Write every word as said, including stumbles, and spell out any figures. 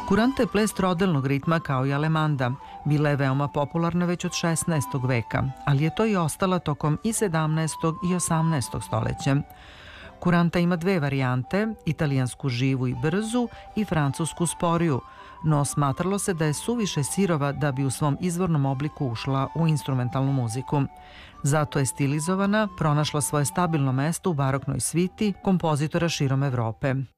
Kuranta je ples trodelnog ritma kao i alemanda. Bila je veoma popularna već od šesnaestog veka, ali je to i ostala tokom i sedamnaestog i osamnaestog stoleća. Kuranta ima dve varijante, italijansku živu i brzu i francusku sporiju, no smatralo se da je suviše sirova da bi u svom izvornom obliku ušla u instrumentalnu muziku. Zato je stilizovana, pronašla svoje stabilno mesto u baroknoj sviti kompozitora širom Evrope.